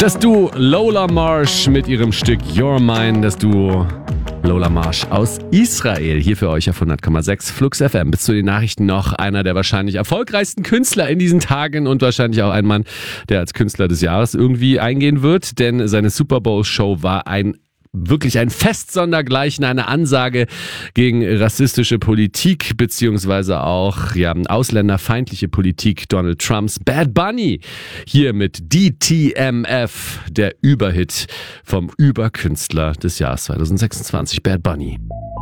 Das Duo Lola Marsh mit ihrem Stück You're Mine. Das Duo Lola Marsh aus Israel. Hier für euch auf 100,6 Flux FM. Bis zu den Nachrichten noch einer der wahrscheinlich erfolgreichsten Künstler in diesen Tagen und wahrscheinlich auch ein Mann, der als Künstler des Jahres irgendwie eingehen wird. Denn seine Super Bowl Show war wirklich ein Fest sondergleichen, eine Ansage gegen rassistische Politik beziehungsweise auch ausländerfeindliche Politik Donald Trumps. Bad Bunny hier mit DTMF, der Überhit vom Überkünstler des Jahres 2026. Bad Bunny.